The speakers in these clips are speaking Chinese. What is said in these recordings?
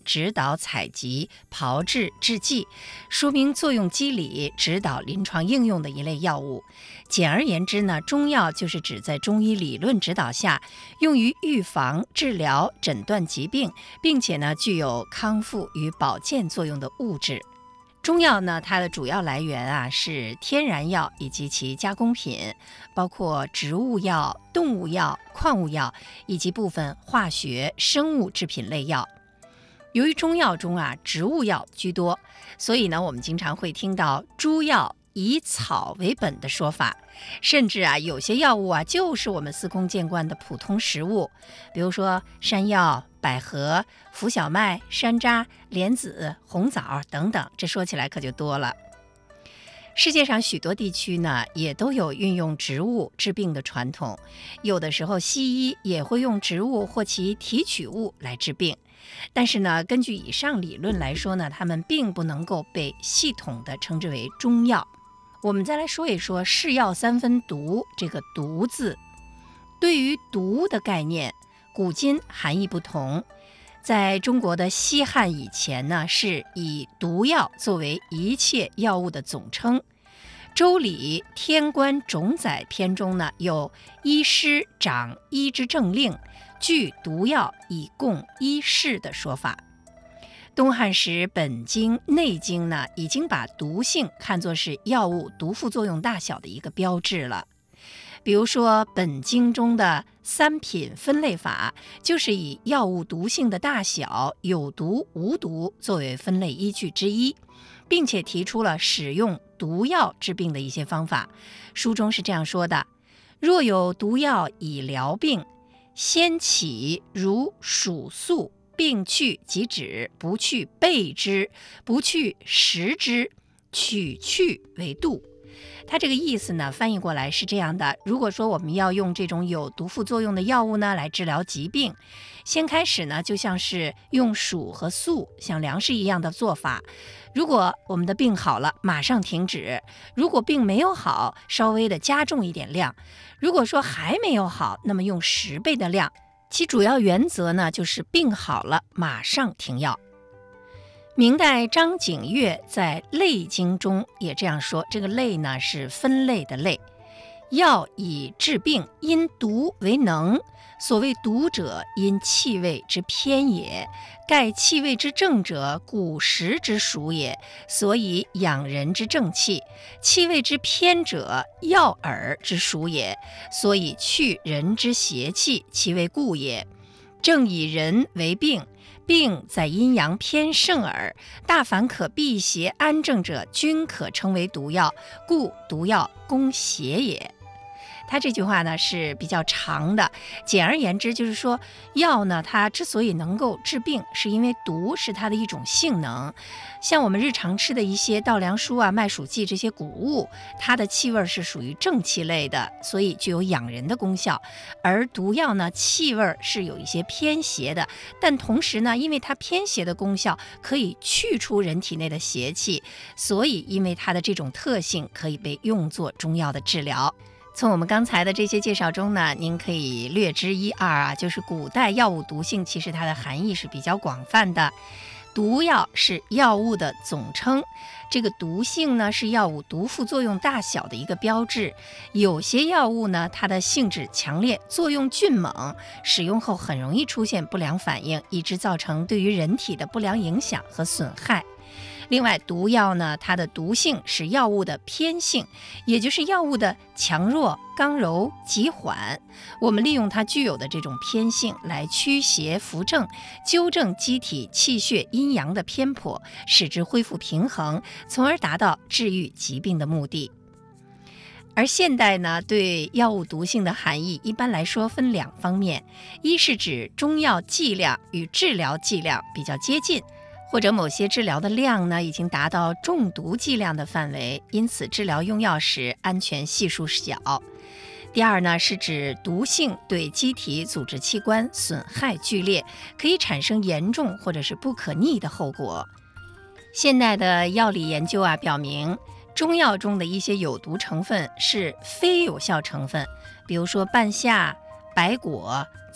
指导采集、炮制、制剂，说明作用机理、指导临床应用的一类药物。简而言之呢，中药就是指在中医理论指导下，用于预防、治疗、诊断疾病，并且呢具有康复与保健作用的物质。中药呢，它的主要来源是天然药以及其加工品，包括植物药、动物药、矿物药以及部分化学、生物制品类药。由于中药中植物药居多，所以呢，我们经常会听到诸药以草为本的说法，甚至有些药物就是我们司空见惯的普通食物，比如说山药、百合、浮小麦、山楂、莲子、红枣等等，这说起来可就多了。世界上许多地区呢，也都有运用植物治病的传统，有的时候西医也会用植物或其提取物来治病。但是呢，根据以上理论来说呢，它们并不能够被系统的称之为中药。我们再来说一说是药三分毒这个毒字。对于毒的概念，古今含义不同。在中国的西汉以前呢，是以毒药作为一切药物的总称。周礼天官种宰篇中呢，有医师掌医之政令，具毒药以供医事的说法。东汉时本经、内经呢，已经把毒性看作是药物毒副作用大小的一个标志了。比如说本经中的三品分类法，就是以药物毒性的大小、有毒无毒作为分类依据之一，并且提出了使用毒药治病的一些方法。书中是这样说的：若有毒药以疗病，先起如数粟，病去即止，不去备之，不去食之，取去为度。它这个意思呢，翻译过来是这样的：如果说我们要用这种有毒副作用的药物呢来治疗疾病，先开始呢就像是用黍和粟像粮食一样的做法。如果我们的病好了，马上停止；如果病没有好，稍微的加重一点量；如果说还没有好，那么用10倍的量。其主要原则呢，就是病好了马上停药。明代张景岳在《类经》中也这样说，这个类呢是分类的类。药以治病，因毒为能。所谓毒者，因气味之偏也。盖气味之正者，古时之属也，所以养人之正气；气味之偏者，药饵之属也，所以去人之邪气，其为故也。正以人为病，病在阴阳偏盛耳。大凡可避邪安正者，均可称为毒药，故毒药攻邪也。他这句话呢是比较长的，简而言之就是说，药呢它之所以能够治病，是因为毒是它的一种性能。像我们日常吃的一些稻粱菽麦黍稷这些谷物，它的气味是属于正气类的，所以具有养人的功效。而毒药呢，气味是有一些偏邪的，但同时呢，因为它偏邪的功效可以去除人体内的邪气，所以因为它的这种特性，可以被用作中药的治疗。从我们刚才的这些介绍中呢，您可以略知一二就是古代药物毒性其实它的含义是比较广泛的。毒药是药物的总称，这个毒性呢是药物毒副作用大小的一个标志。有些药物呢，它的性质强烈，作用迅猛，使用后很容易出现不良反应，以致造成对于人体的不良影响和损害。另外，毒药呢，它的毒性是药物的偏性，也就是药物的强弱、刚柔、急缓。我们利用它具有的这种偏性来驱邪扶正，纠正机体气血阴阳的偏颇，使之恢复平衡，从而达到治愈疾病的目的。而现代呢，对药物毒性的含义一般来说分2方面，一是指中药剂量与治疗剂量比较接近，或者某些治疗的量呢已经达到中毒剂量的范围，因此治疗用药时安全系数小。第二呢，是指毒性对机体组织器官损害剧烈，可以产生严重或者是不可逆的后果。现代的药理研究表明，中药中的一些有毒成分是非有效成分，比如说半夏、白果、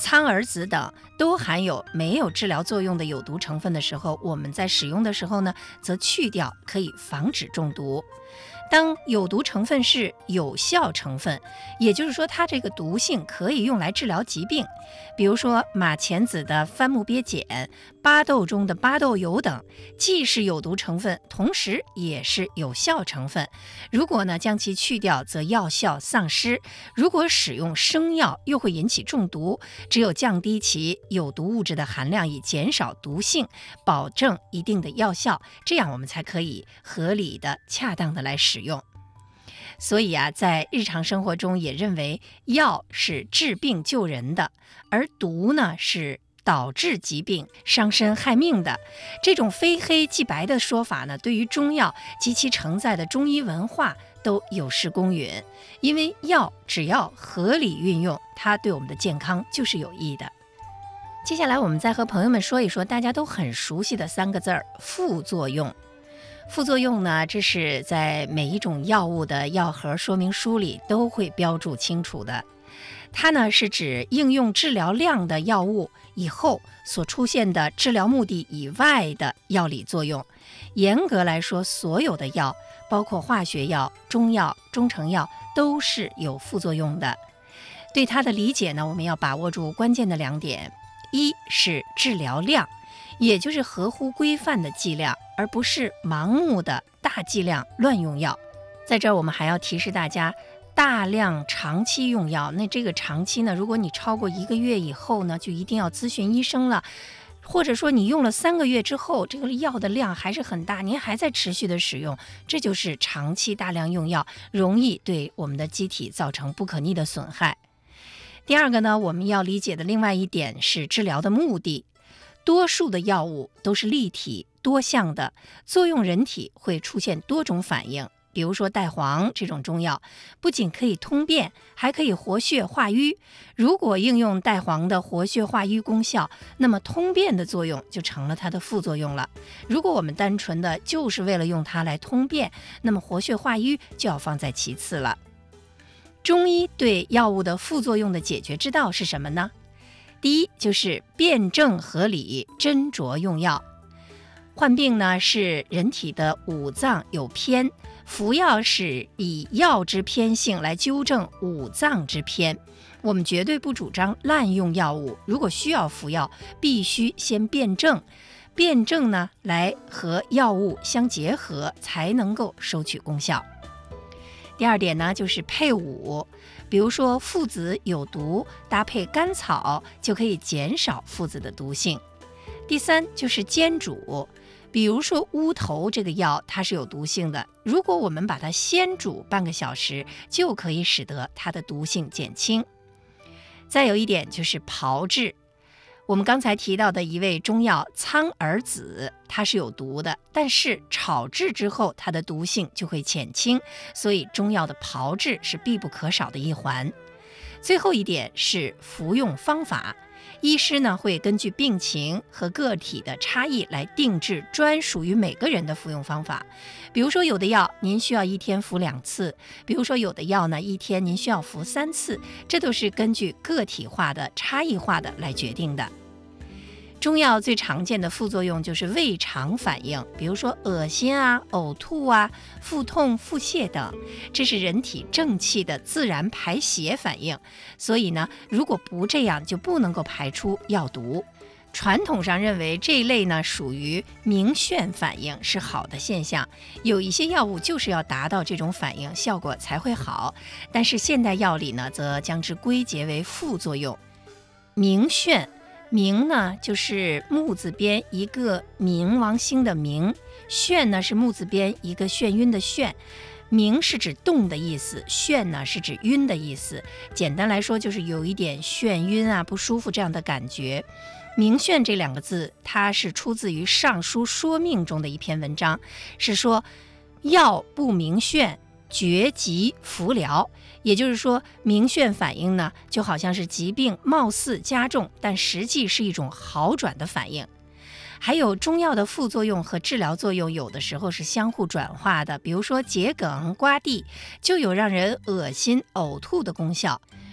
苍耳子等都含有没有治疗作用的有毒成分的时候，我们在使用的时候呢，则去掉，可以防止中毒。当有毒成分是有效成分，也就是说它这个毒性可以用来治疗疾病，比如说马钱子的番木鳖碱、巴豆中的巴豆油等，既是有毒成分，同时也是有效成分。如果呢将其去掉，则药效丧失；如果使用生药，又会引起中毒。只有降低其有毒物质的含量，以减少毒性，保证一定的药效，这样我们才可以合理的、恰当的来使用。所以啊，在日常生活中也认为药是治病救人的，而毒呢是导致疾病、伤身害命的。这种非黑即白的说法呢，对于中药及其承载的中医文化都有失公允。因为药只要合理运用，它对我们的健康就是有益的。接下来我们再和朋友们说一说大家都很熟悉的3个字儿：副作用。副作用呢，这是在每一种药物的药盒说明书里都会标注清楚的。它呢是指应用治疗量的药物以后所出现的治疗目的以外的药理作用。严格来说，所有的药，包括化学药、中药、中成药，都是有副作用的。对它的理解呢，我们要把握住关键的2点：一是治疗量，也就是合乎规范的剂量，而不是盲目的大剂量乱用药。在这儿我们还要提示大家，大量长期用药，那这个长期呢，如果你超过1个月以后呢，就一定要咨询医生了。或者说你用了3个月之后，这个药的量还是很大，您还在持续的使用，这就是长期大量用药，容易对我们的机体造成不可逆的损害。第2个呢，我们要理解的另外一点是治疗的目的。多数的药物都是立体多项的，作用人体会出现多种反应。比如说代黄这种中药，不仅可以通便，还可以活血化瘀。如果应用代黄的活血化瘀功效，那么通便的作用就成了它的副作用了。如果我们单纯的就是为了用它来通便，那么活血化瘀就要放在其次了。中医对药物的副作用的解决之道是什么呢？第一，就是辩证合理，斟酌用药。患病呢是人体的5脏有偏，服药是以药之偏性来纠正5脏之偏。我们绝对不主张滥用药物，如果需要服药，必须先辩证，辩证呢来和药物相结合，才能够收取功效。第2点呢，就是配伍，比如说附子有毒，搭配甘草就可以减少附子的毒性。第3就是煎煮，比如说乌头这个药它是有毒性的，如果我们把它先煮半个小时，就可以使得它的毒性减轻。再有一点就是炮制，我们刚才提到的一味中药苍耳子，它是有毒的，但是炒制之后它的毒性就会减轻，所以中药的炮制是必不可少的一环。最后一点是服用方法，医师呢会根据病情和个体的差异来定制专属于每个人的服用方法。比如说有的药您需要1天服2次，比如说有的药呢1天您需要服3次，这都是根据个体化的、差异化的来决定的。中药最常见的副作用就是胃肠反应，比如说恶心啊、呕吐啊、腹痛、腹泻等，这是人体正气的自然排泄反应。所以呢，如果不这样，就不能够排出药毒。传统上认为这一类呢属于明眩反应，是好的现象。有一些药物就是要达到这种反应，效果才会好。但是现代药理呢，则将之归结为副作用。明眩，明呢就是木字边一个冥王星的冥，眩呢是木字边一个眩晕的眩。明是指动的意思，眩呢是指晕的意思。简单来说就是有一点眩晕啊、不舒服这样的感觉。明眩这2个字，它是出自于《尚书说命》中的一篇文章，是说药不明眩，绝疾服疗。也就是说，明眩反应呢，就好像是疾病貌似加重，但实际是一种好转的反应。还有中药的副作用和治疗作用，有的时候是相互转化的。比如说桔梗、瓜地就有让人恶心、呕吐的功效。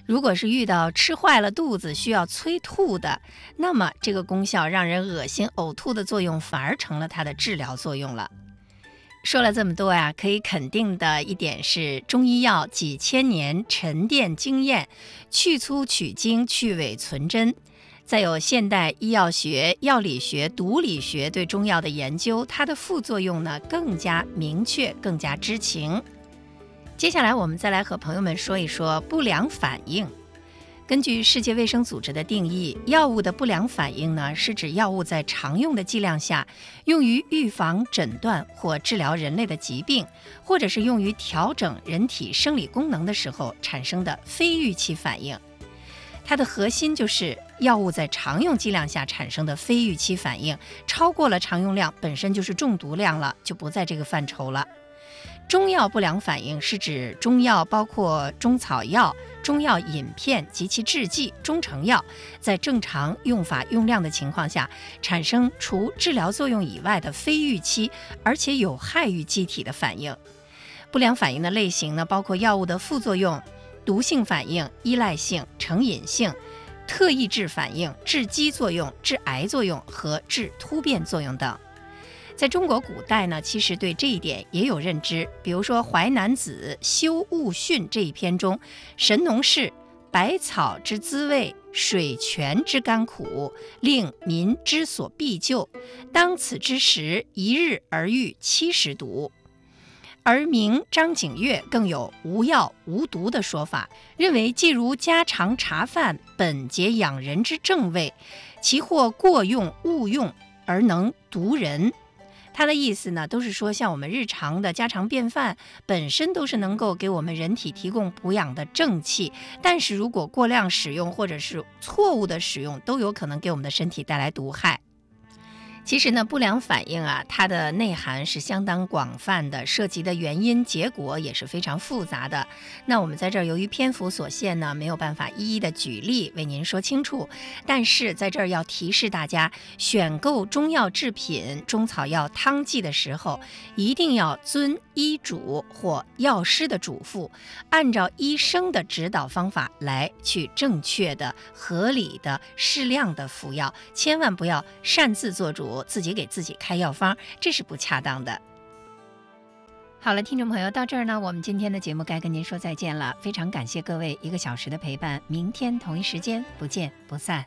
如果是遇到吃坏了肚子需要催吐的，那么这个功效让人恶心呕吐的作用反而成了它的治疗作用了。说了这么多呀，可以肯定的一点是，中医药几千年沉淀经验，去粗取精，去伪存真。再有现代医药学、药理学、毒理学对中药的研究，它的副作用呢更加明确，更加知情。接下来我们再来和朋友们说一说不良反应。根据世界卫生组织的定义，药物的不良反应呢，是指药物在常用的剂量下，用于预防、诊断或治疗人类的疾病，或者是用于调整人体生理功能的时候产生的非预期反应。它的核心就是药物在常用剂量下产生的非预期反应，超过了常用量本身就是中毒量了，就不在这个范畴了。中药不良反应是指中药包括中草药、中药饮片及其制剂、中成药，在正常用法用量的情况下，产生除治疗作用以外的非预期而且有害于机体的反应。不良反应的类型呢，包括药物的副作用、毒性反应、依赖性、成瘾性、特抑制反应、致畸作用、致癌作用和致突变作用等。在中国古代呢，其实对这一点也有认知。比如说《淮南子·修物训》这一篇中，神农氏百草之滋味，水泉之甘苦，令民之所必救。当此之时，一日而愈70毒。而明张景岳更有无药无毒的说法，认为既如家常茶饭，本节养人之正味，其或过用误用而能毒人。他的意思呢，都是说像我们日常的家常便饭本身都是能够给我们人体提供补养的正气，但是如果过量使用或者是错误的使用，都有可能给我们的身体带来毒害。其实呢，不良反应啊，它的内涵是相当广泛的，涉及的原因、结果也是非常复杂的。那我们在这儿由于篇幅所限呢，没有办法一一的举例为您说清楚。但是在这儿要提示大家，选购中药制品、中草药汤剂的时候，一定要遵医嘱或药师的嘱咐，按照医生的指导方法来去正确的、合理的、适量的服药，千万不要擅自做主，自己给自己开药方，这是不恰当的。好了，听众朋友，到这儿呢，我们今天的节目该跟您说再见了。非常感谢各位1个小时的陪伴，明天同一时间不见不散。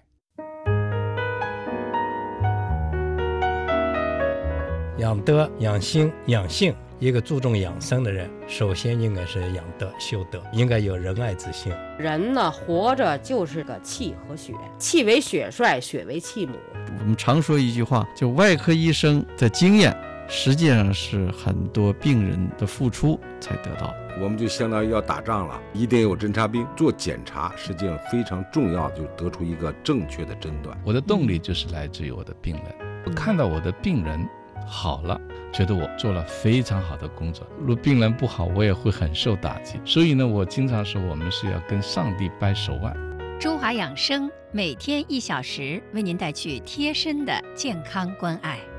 养德、养心、养性，一个注重养生的人，首先应该是养德、修德，应该有仁爱之心。 人呢，活着就是个气和血，气为血帅，血为气母。 我们常说一句话，就外科医生的经验，实际上是很多病人的付出才得到的。 我们就相当于要打仗了，一定有侦察兵做检查，实际上非常重要，就得出一个正确的诊断。 我的动力就是来自于我的病人，我看到我的病人好了，觉得我做了非常好的工作。如果病人不好，我也会很受打击。所以呢，我经常说，我们是要跟上帝掰手腕。 中华养生每天1小时，为您带去贴身的健康关爱。